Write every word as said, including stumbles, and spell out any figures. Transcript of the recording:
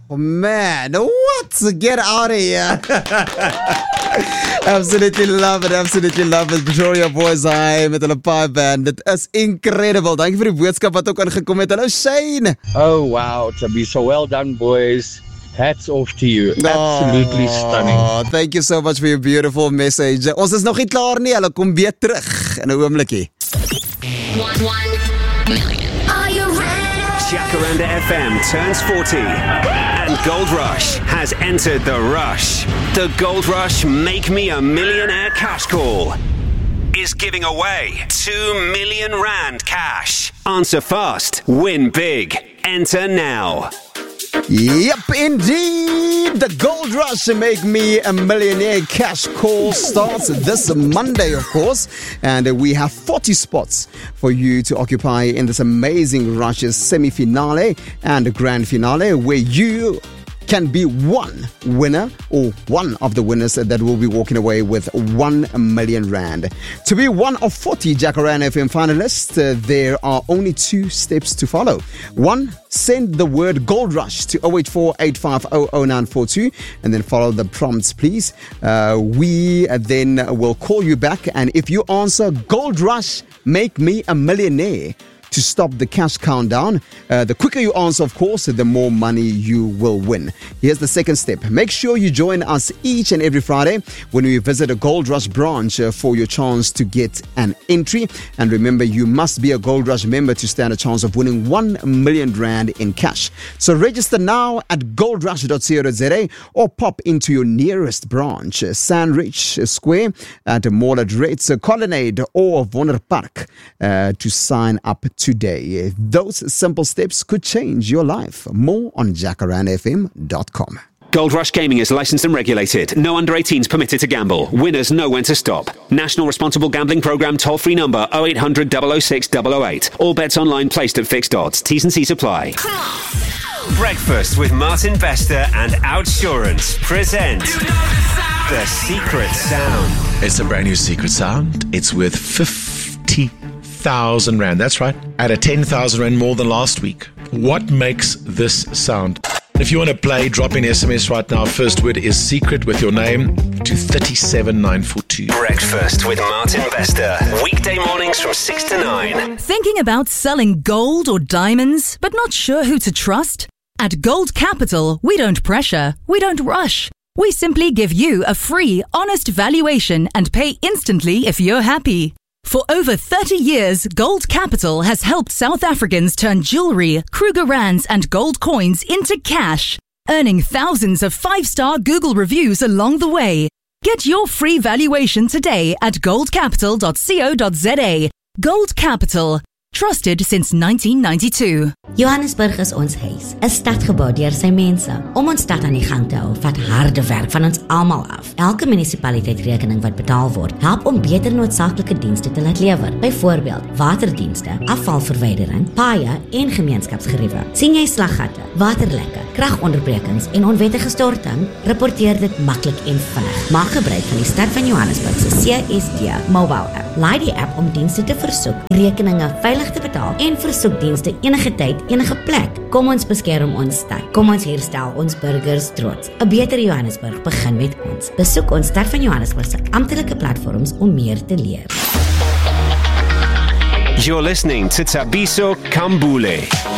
Oh man, what? Get out of here. Absolutely love it, absolutely love it. Pretoria Boys High met hulle Pie Band. Dit is incredible. Dankie vir die boodskap wat ook ingekom het. Hallo Shane. Oh wow, to be so well done, boys. Hats off to you. Absolutely oh, stunning. Thank you so much for your beautiful message. Ons is nog nie klaar nie. Hulle kom weer terug in 'n oomblikie. One, one million. Are you ready? Jacaranda F M turns forty and Gold Rush has entered the rush. The Gold Rush Make Me a Millionaire cash call is giving away two million rand cash. Answer fast, win big. Enter now. Yep, indeed. The Gold Rush Make Me a Millionaire cash call starts this Monday, of course. And we have forty spots for you to occupy in this amazing Rush's semi-finale and grand finale, where you can be one winner or one of the winners that will be walking away with one million rand. To be one of forty Jacaranda F M finalists, uh, there are only two steps to follow. One, send the word Gold Rush to zero eight four, eight five zero, zero nine four two and then follow the prompts, please. Uh, we then will call you back, and if you answer Gold Rush, make me a millionaire, to stop the cash countdown. Uh, the quicker you answer, of course, the more money you will win. Here's the second step. Make sure you join us each and every Friday when we visit a Gold Rush branch uh, for your chance to get an entry. And remember, you must be a Gold Rush member to stand a chance of winning one million rand in cash. So register now at gold rush dot co dot za or pop into your nearest branch, uh, Sandridge Square at Mall at Reds, uh, Colonnade or Wonderpark uh, to sign up today. Those simple steps could change your life. More on jacaranda f m dot com. Gold Rush Gaming is licensed and regulated. No under eighteens permitted to gamble. Winners know when to stop. National Responsible Gambling Programme toll-free number oh eight hundred, double oh six, double oh eight. All bets online placed at fixed odds. T's and C's apply. Breakfast with Martin Bester and Outsurance present The Secret Sound. It's a brand new secret sound. It's worth fifty thousand rand. That's right. At a ten thousand rand more than last week. What makes this sound? If you want to play, drop in S M S right now. First word is secret with your name to three seven nine four two. Breakfast with Martin Bester. Weekday mornings from six to nine. Thinking about selling gold or diamonds, but not sure who to trust? At Gold Capital, we don't pressure, we don't rush. We simply give you a free, honest valuation and pay instantly if you're happy. For over thirty years, Gold Capital has helped South Africans turn jewelry, Kruger Rands and gold coins into cash, earning thousands of five-star Google reviews along the way. Get your free valuation today at gold capital dot co dot za. Gold Capital. Trusted since nineteen ninety-two. Johannesburg is ons huis, 'n stad gebou deur sy mense. Om ons stad aan die gang te hou, vat harde werk van ons almal af. Elke munisipaliteit rekening wat betaal word, help om beter noodsaaklike dienste te laat lewer. Byvoorbeeld, waterdienste, afvalverwydering, paaie en gemeenskapsgeriewe. Sien jy slaggatte, waterlekke, kragonderbrekings en onwettige storting? Rapporteer dit maklik en vinnig. Maak gebruik van die stad van Johannesburg se C S D mobile app. Laai die app om dienste te versoek, rekeninge veilig te betaal en versoek dienste enige tyd, enige plek. Kom ons beskerm ons stad. Kom ons herstel ons burgers trots. 'n Beter Johannesburg begin met ons. Besoek ons Stad van Johannesburg se amptelike platforms om meer te leer. You're listening to Tabiso Kambule.